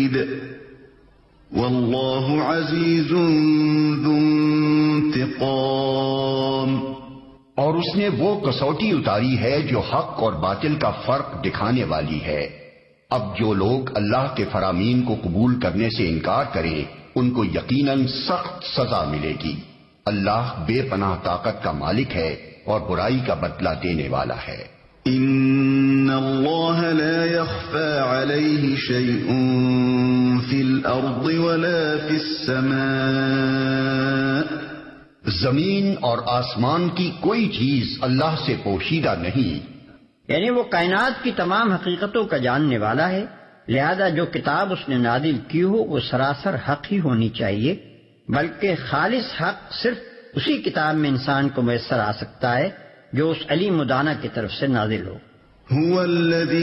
शदीद वल्लाहु अज़ीज़ुन ज़ु इंतिक़ाम। और उसने वो कसौटी उतारी है जो हक और बातिल का फर्क दिखाने वाली है। अब जो लोग अल्लाह के फरामीन को कबूल करने से इनकार करें उनको यकीनन सख्त सजा मिलेगी। अल्लाह बेपनाह ताकत का मालिक है और बुराई का बदला देने वाला है। इन्नल्लाह ला यख्फा अलैहि शैउन फिल अर्दि वला फिस समा। जमीन और आसमान की कोई चीज अल्लाह से पोशीदा नहीं, यानी वो कायनात की तमाम हकीकतों का जानने वाला है। लिहाजा जो किताब उसने नादिल की हो वो सरासर हक ही होनी चाहिए, बल्कि खालिस हक सिर्फ उसी किताब में इंसान को मैसर आ सकता है जो उस अली मुदाना की तरफ से नादिल हो।